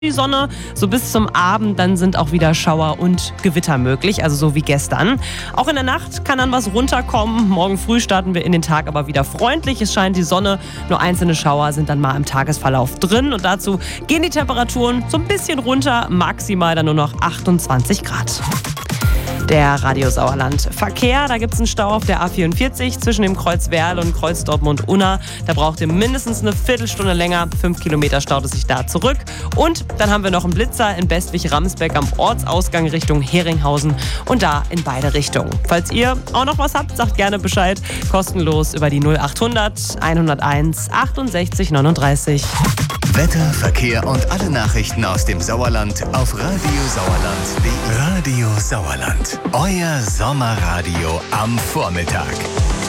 die Sonne, so bis zum Abend, dann sind auch wieder Schauer und Gewitter möglich, also so wie gestern. Auch in der Nacht kann dann was runterkommen. Morgen früh starten wir in den Tag aber wieder freundlich. Es scheint die Sonne, nur einzelne Schauer sind dann mal im Tagesverlauf drin. Und dazu gehen die Temperaturen so ein bisschen runter, maximal dann nur noch 28 Grad. Der Radio Sauerland Verkehr, da gibt es einen Stau auf der A44 zwischen dem Kreuz Werl und Kreuz Dortmund-Unna. Da braucht ihr mindestens eine Viertelstunde länger. 5 Kilometer staut es sich da zurück. Und dann haben wir noch einen Blitzer in Bestwig-Ramsbeck am Ortsausgang Richtung Heringhausen und da in beide Richtungen. Falls ihr auch noch was habt, sagt gerne Bescheid. Kostenlos über die 0800 101 68 39. Wetter, Verkehr und alle Nachrichten aus dem Sauerland auf radiosauerland.de. Radio Sauerland, euer Sommerradio am Vormittag.